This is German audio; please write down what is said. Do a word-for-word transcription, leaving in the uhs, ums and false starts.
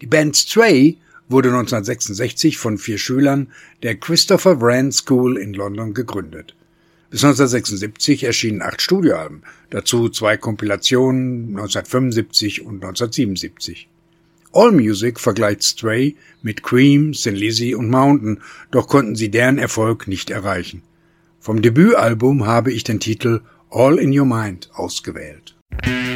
Die Band Stray wurde neunzehnhundertsechsundsechzig von vier Schülern der Christopher Wren School in London gegründet. Bis neunzehnhundertsechsundsiebzig erschienen acht Studioalben, dazu zwei Kompilationen neunzehnhundertfünfundsiebzig und neunzehnhundertsiebenundsiebzig. AllMusic vergleicht Stray mit Cream, Thin Lizzy und Mountain, doch konnten sie deren Erfolg nicht erreichen. Vom Debütalbum habe ich den Titel All in Your Mind ausgewählt.